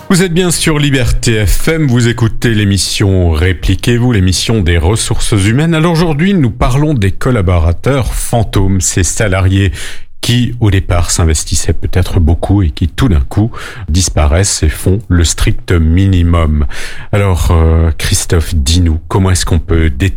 Vous êtes bien sur Liberté FM, vous écoutez l'émission Répliquez-vous, l'émission des ressources humaines. Alors aujourd'hui, nous parlons des collaborateurs fantômes, ces salariés qui, au départ, s'investissaient peut-être beaucoup et qui, tout d'un coup, disparaissent et font le strict minimum. Alors, Christophe, dis-nous, comment est-ce qu'on peut